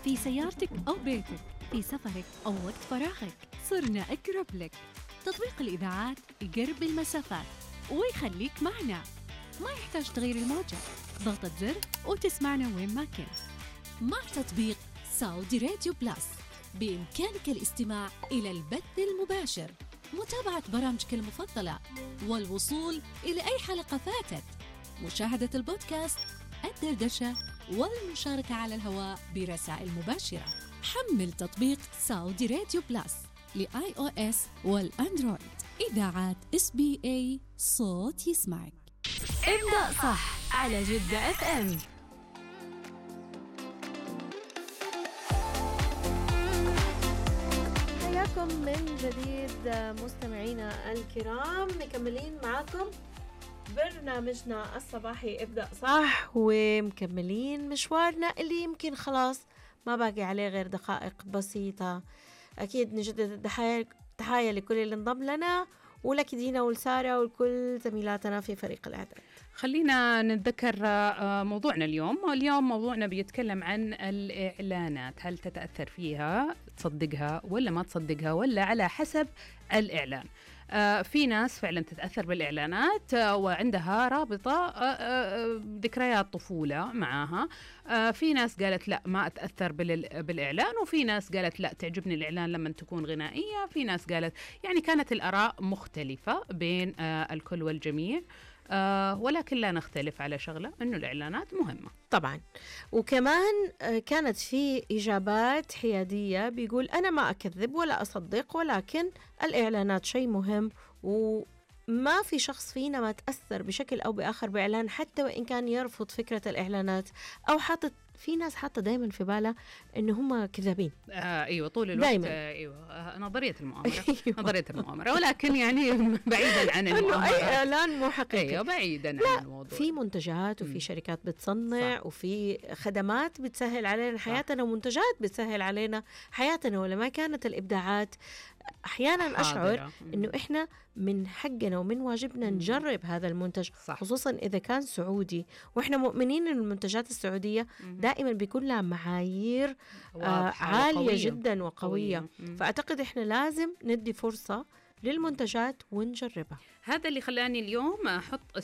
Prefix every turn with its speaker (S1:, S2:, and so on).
S1: في سيارتك أو بيتك، في سفرك أو وقت فراغك، صرنا أقرب لك. تطبيق الإذاعات يقرب المسافات ويخليك معنا، ما يحتاج تغير الموجة، ضغطة زر وتسمعنا وين ما كنت.
S2: مع تطبيق سعودي راديو بلس بإمكانك الاستماع إلى البث المباشر، متابعة برامجك المفضلة، والوصول إلى أي حلقة فاتت، مشاهدة البودكاست، الدردشة، والمشاركة على الهواء برسائل مباشرة. حمل تطبيق سعودي راديو بلس لآي أو إس والأندرويد. إذاعات SBA، صوت يسمعك.
S1: ابدأ صح على جدة FM.
S3: حياكم من جديد مستمعينا الكرام، مكملين معاكم برنامجنا الصباحي ابدأ صح، ومكملين مشوارنا اللي يمكن خلاص ما باقي عليه غير دقائق بسيطة. أكيد نجدد التحايا لكل اللي انضم لنا، ولك دينا ولسارة ولكل زميلاتنا في فريق الإعداد.
S4: خلينا نتذكر موضوعنا اليوم موضوعنا بيتكلم عن الإعلانات. هل تتأثر فيها، تصدقها ولا ما تصدقها، ولا على حسب الإعلان؟ في ناس فعلا تتأثر بالإعلانات وعندها رابطة ذكريات طفولة معها. في ناس قالت لا ما أتأثر بالإعلان، وفي ناس قالت لا تعجبني الإعلان لما تكون غنائية. في ناس قالت يعني كانت الآراء مختلفة بين الكل والجميع. ولكن لا نختلف على شغلة، أنه الإعلانات مهمة
S3: طبعا. وكمان كانت في إجابات حيادية بيقول أنا ما أكذب ولا أصدق، ولكن الإعلانات شيء مهم، وما في شخص فينا ما تأثر بشكل أو بآخر بإعلان، حتى وإن كان يرفض فكرة الإعلانات أو حاطط. في ناس حاطة دايما في بالها إنه هم كذابين.
S4: أيوة طول الوقت
S3: دايماً.
S4: أيوة نظرية المؤامرة.
S3: أيوة.
S4: نظرية المؤامرة، ولكن يعني بعيدا عن المؤامرة.
S3: أي إعلان مو حقيقي.
S4: أيوة بعيدا عن الموضوع.
S3: في منتجات وفي شركات بتصنع، صح. وفي خدمات بتسهل علينا حياتنا، ومنتجات بتسهل علينا حياتنا. ولما كانت الإبداعات أحيانا أشعر إنه إحنا من حقنا ومن واجبنا نجرب هذا المنتج، صح. خصوصا إذا كان سعودي، وإحنا مؤمنين إن المنتجات السعودية دائما بيكون لها معايير عالية وقوية. جدا وقوية. فأعتقد إحنا لازم ندي فرصة للمنتجات ونجربها.
S4: هذا اللي خلاني اليوم أحط